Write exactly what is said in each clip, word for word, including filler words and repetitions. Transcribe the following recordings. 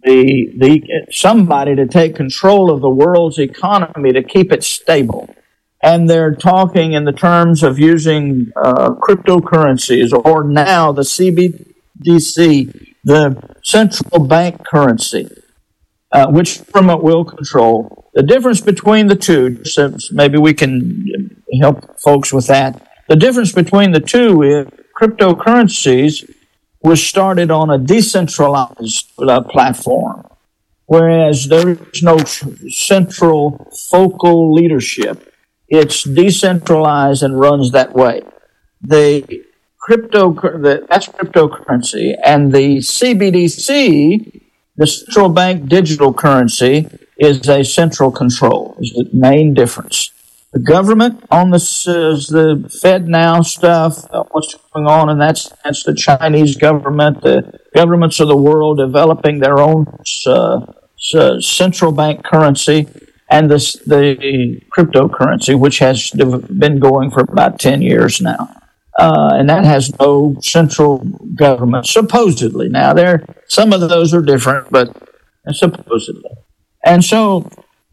the the somebody to take control of the world's economy to keep it stable. And they're talking in the terms of using uh, cryptocurrencies, or now the C B D C, the central bank currency, uh, which government will control. The difference between the two, so maybe we can help folks with that. The difference between the two is cryptocurrencies was started on a decentralized uh, platform, whereas there is no central focal leadership. It's decentralized and runs that way. The crypto, the, that's cryptocurrency, and the C B D C, the central bank digital currency, is a central control. Is the main difference. The government on this is the FedNow stuff, uh, what's going on, and that's that's the Chinese government, the governments of the world developing their own uh, uh, central bank currency, and this, the cryptocurrency, which has been going for about ten years now. Uh, and that has no central government, supposedly. Now, there some of those are different, but supposedly. And so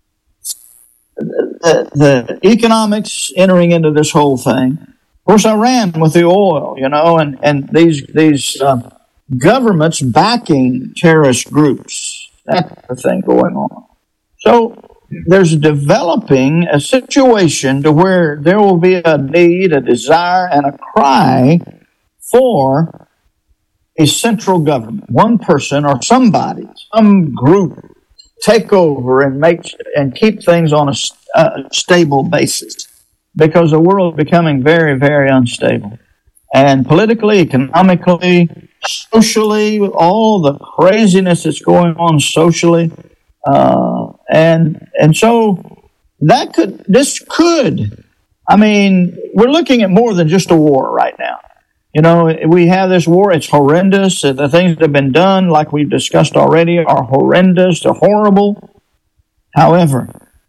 the, the economics entering into this whole thing, of course, Iran with the oil, you know, and, and these these uh, governments backing terrorist groups, that the thing going on. So there's developing a situation to where there will be a need, a desire, and a cry for a central government, one person or somebody, some group, take over and make and keep things on a uh, stable basis, because the world is becoming very, very unstable, and politically, economically, socially, all the craziness that's going on socially. Uh, and, and so that could, this could, I mean, we're looking at more than just a war right now. You know, we have this war, it's horrendous. The things that have been done, like we've discussed already, are horrendous, they're horrible. However,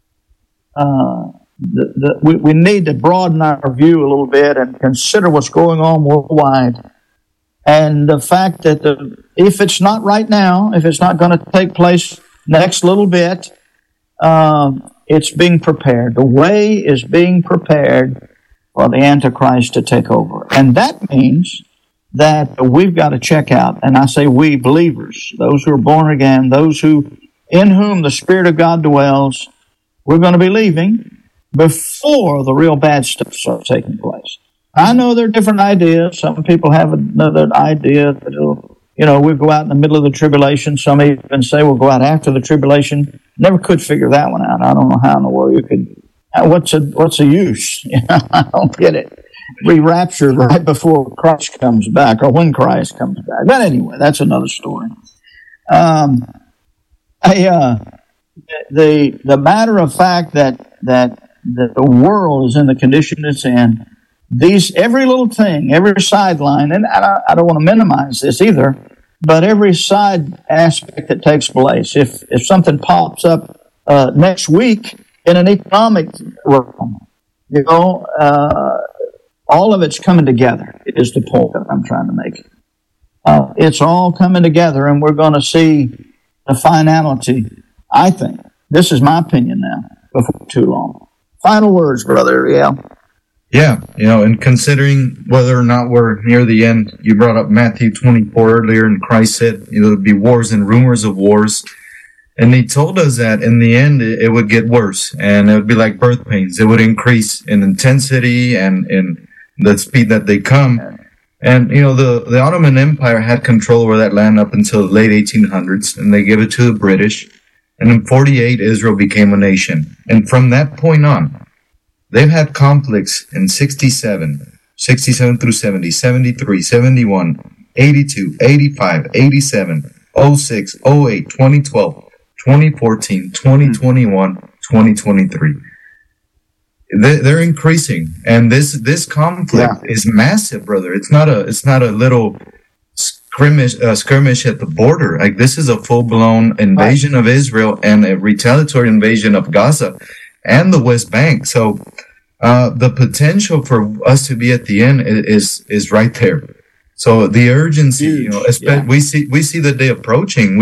uh, the, the, we, we need to broaden our view a little bit and consider what's going on worldwide. And the fact that the, if it's not right now, if it's not going to take place next little bit, um, it's being prepared. The way is being prepared for the Antichrist to take over. And that means that we've got to check out, and I say we, believers, those who are born again, those who, in whom the Spirit of God dwells, we're going to be leaving before the real bad stuff starts taking place. I know there are different ideas. Some people have another idea that it'll, you know, we'll go out in the middle of the tribulation. Some even say we'll go out after the tribulation. Never could figure that one out. I don't know how in the world you could. What's a what's the use? You know, I don't get it. Be raptured right before Christ comes back, or when Christ comes back. But anyway, that's another story. Um, I, uh, the the matter of fact that that that the world is in the condition it's in. These, every little thing, every sideline, and I, I don't want to minimize this either, but every side aspect that takes place, if if something pops up uh, next week in an economic realm, you know, uh, all of it's coming together, is the point that I'm trying to make. Uh, it's all coming together, and we're going to see the finality, I think. This is my opinion now, before too long. Final words, Brother Riel. Yeah, you know, and considering whether or not we're near the end, you brought up Matthew twenty-four earlier, and Christ said, you know, there'd be wars and rumors of wars. And he told us that in the end, it, it would get worse, and it would be like birth pains. It would increase in intensity and in the speed that they come. And, you know, the, the Ottoman Empire had control over that land up until the late eighteen hundreds, and they gave it to the British. And in forty-eight, Israel became a nation. And from that point on, they've had conflicts in sixty-seven, sixty-seven through seventy, seventy-three, seventy-one, eighty-two, eighty-five, eighty-seven, oh six, oh eight, twenty twelve, twenty fourteen, twenty twenty-one, twenty twenty-three. They're increasing, and this this conflict yeah. is massive, brother. It's not a it's not a little skirmish uh, skirmish at the border. Like, this is a full blown invasion right. of Israel and a retaliatory invasion of Gaza and the West Bank. So uh, the potential for us to be at the end is is right there. So the urgency, Huge. you know, especially, yeah. we see we see the day approaching.